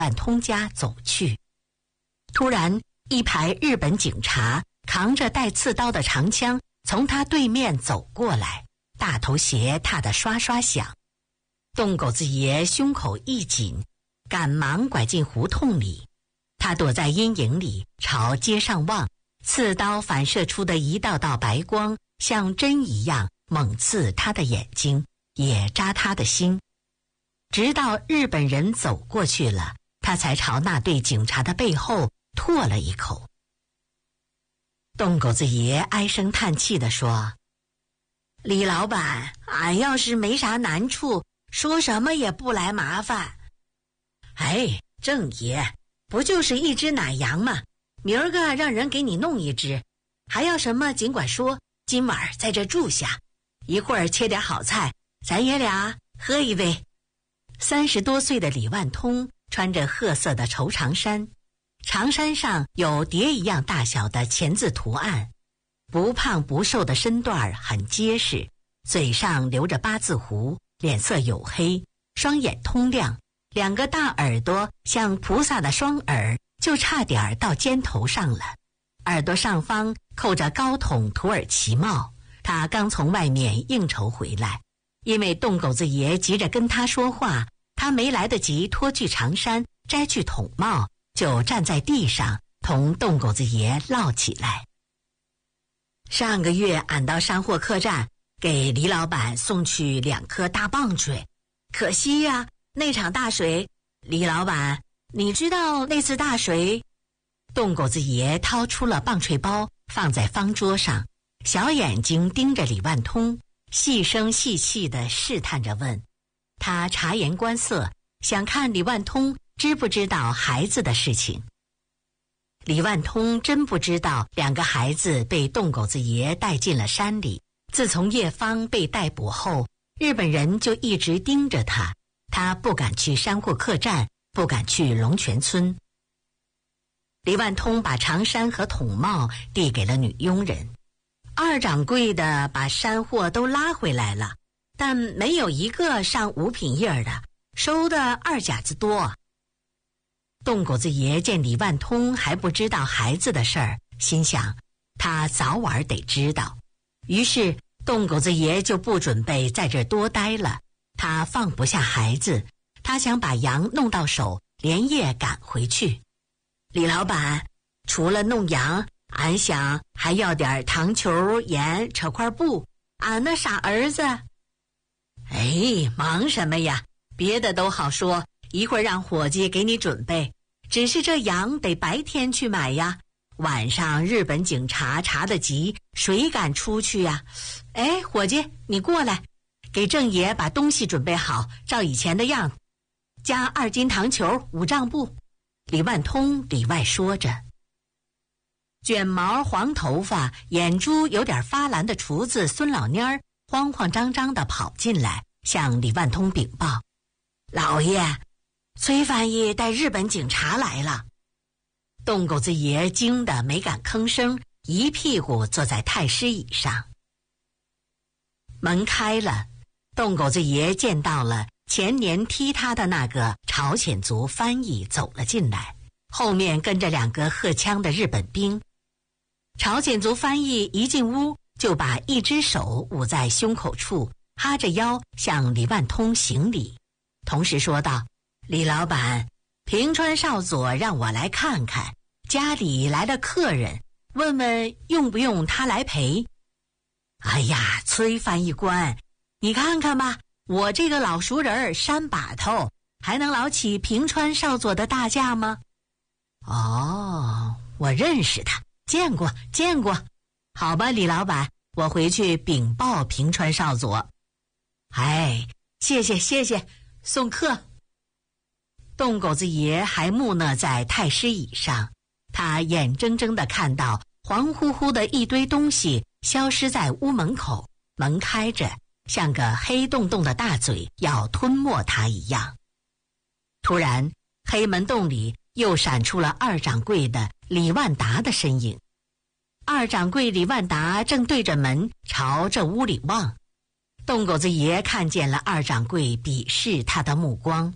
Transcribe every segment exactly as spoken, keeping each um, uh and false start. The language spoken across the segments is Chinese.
万通家走去。突然，一排日本警察扛着带刺刀的长枪从他对面走过来，大头鞋踏得刷刷响。洞狗子爷胸口一紧，赶忙拐进胡同里。他躲在阴影里，朝街上望，刺刀反射出的一道道白光像针一样猛刺他的眼睛，也扎他的心。直到日本人走过去了，他才朝那对警察的背后唾了一口。洞狗子爷唉声叹气地说：“李老板，俺要是没啥难处，说什么也不来麻烦。”“哎，郑爷，不就是一只奶羊吗？明儿个让人给你弄一只，还要什么尽管说，今晚在这住下，一会儿切点好菜，咱爷俩喝一杯。”三十多岁的李万通穿着褐色的绸长衫，长衫上有蝶一样大小的钱字图案，不胖不瘦的身段很结实，嘴上留着八字胡，脸色黝黑，双眼通亮，两个大耳朵像菩萨的双耳，就差点到肩头上了。耳朵上方扣着高筒土耳其帽。他刚从外面应酬回来，因为洞狗子爷急着跟他说话，他没来得及脱去长衫，摘去筒帽，就站在地上同洞狗子爷唠起来。上个月俺到山货客栈给李老板送去两颗大棒槌，可惜呀、啊，那场大水，李老板，你知道那次大水？洞狗子爷掏出了棒槌包，放在方桌上，小眼睛盯着李万通，细声细气地试探着问。他察言观色，想看李万通知不知道孩子的事情。李万通真不知道两个孩子被洞狗子爷带进了山里。自从叶芳被逮捕后，日本人就一直盯着他，他不敢去山货客栈，不敢去龙泉村。李万通把长衫和筒帽递给了女佣人。二掌柜的把山货都拉回来了，但没有一个上五品页的，收的二甲子多。洞狗子爷见李万通还不知道孩子的事儿，心想他早晚得知道，于是洞狗子爷就不准备在这儿多待了。他放不下孩子，他想把羊弄到手，连夜赶回去。李老板，除了弄羊，俺想还要点糖球、盐、扯块布，俺那傻儿子。哎，忙什么呀？别的都好说，一会儿让伙计给你准备。只是这羊得白天去买呀，晚上日本警察查得急，谁敢出去呀？哎，伙计，你过来，给郑爷把东西准备好，照以前的样子，加二斤糖球，五丈布。李万通里外说着。卷毛黄头发眼珠有点发蓝的厨子孙老蔫儿慌慌张张地跑进来，向李万通禀报：老爷，崔翻译带日本警察来了。洞狗子爷惊得没敢吭声，一屁股坐在太师椅上。门开了，洞狗子爷见到了前年踢他的那个朝鲜族翻译走了进来，后面跟着两个荷枪的日本兵。朝鲜族翻译一进屋，就把一只手捂在胸口处，哈着腰向李万通行礼，同时说道：李老板，平川少佐让我来看看，家里来了客人，问问用不用他来陪。哎呀，崔翻译官，你看看吧，我这个老熟人山把头，还能劳起平川少佐的大驾吗？哦，我认识他，见过见过。好吧，李老板，我回去禀报平川少佐。哎，谢谢谢谢，送客。洞狗子爷还木讷在太师椅上，他眼睁睁地看到黄乎乎的一堆东西消失在屋门口，门开着，像个黑洞洞的大嘴要吞没他一样。突然，黑门洞里又闪出了二掌柜的李万达的身影。二掌柜李万达正对着门朝这屋里望，洞狗子爷看见了二掌柜鄙视他的目光，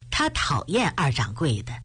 他讨厌二掌柜的，